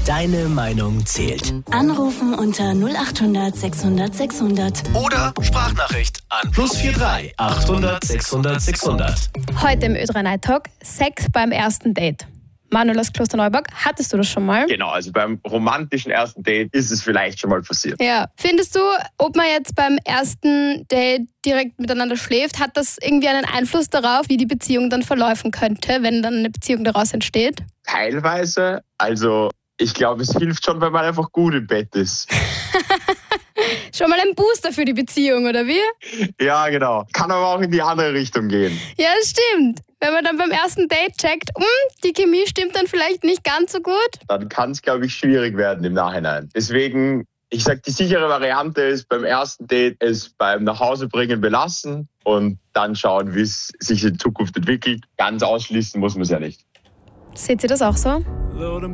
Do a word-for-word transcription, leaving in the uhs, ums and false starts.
Deine Meinung zählt. Anrufen unter null acht hundert sechshundert sechshundert. Oder Sprachnachricht an plus vier drei achthundert sechshundert sechshundert. Heute im Ö drei Night Talk, Sex beim ersten Date. Manuel aus Klosterneuburg, hattest du das schon mal? Genau, also beim romantischen ersten Date ist es vielleicht schon mal passiert. Ja. Findest du, ob man jetzt beim ersten Date direkt miteinander schläft, hat das irgendwie einen Einfluss darauf, wie die Beziehung dann verlaufen könnte, wenn dann eine Beziehung daraus entsteht? Teilweise, also ich glaube, es hilft schon, wenn man einfach gut im Bett ist. Schon mal ein Booster für die Beziehung, oder wie? Ja, genau. Kann aber auch in die andere Richtung gehen. Ja, das stimmt. Wenn man dann beim ersten Date checkt, hm, die Chemie stimmt dann vielleicht nicht ganz so gut. Dann kann es, glaube ich, schwierig werden im Nachhinein. Deswegen, ich sage, die sichere Variante ist, beim ersten Date es beim Nachhausebringen belassen und dann schauen, wie es sich in Zukunft entwickelt. Ganz ausschließen muss man es ja nicht. Seht ihr das auch so?